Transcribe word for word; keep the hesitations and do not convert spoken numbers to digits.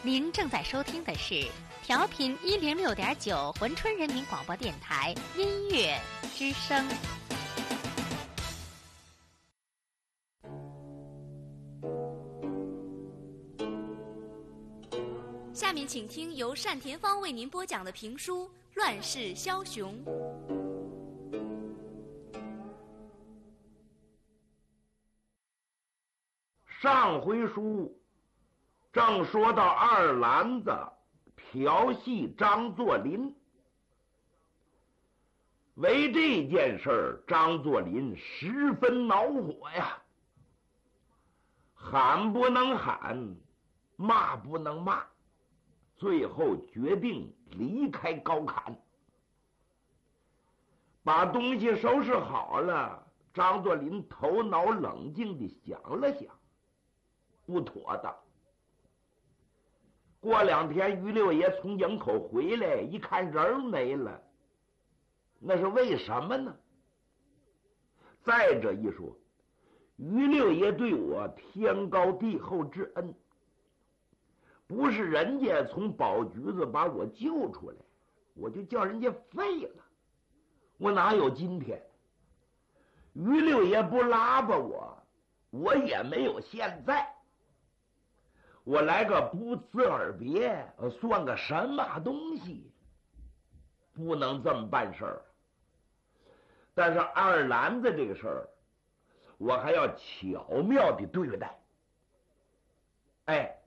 您正在收听的是调频一零六点九珲春人民广播电台音乐之声。下面请听由单田芳为您播讲的评书《乱世枭雄》。 上回书正说到二篮子调戏张作霖，为这件事儿，张作霖十分恼火呀，喊不能喊，骂不能骂，最后决定离开高坎，把东西收拾好了。张作霖头脑冷静地想了想，不妥当。过两天于六爷从营口回来，一看人没了，那是为什么呢？再者一说，于六爷对我天高地厚之恩，不是人家从宝橘子把我救出来，我就叫人家废了，我哪有今天？于六爷不拉拔我，我也没有现在。我来个不辞而别，算个什么东西？不能这么办事儿。但是二篮子这个事儿，我还要巧妙的对待。哎，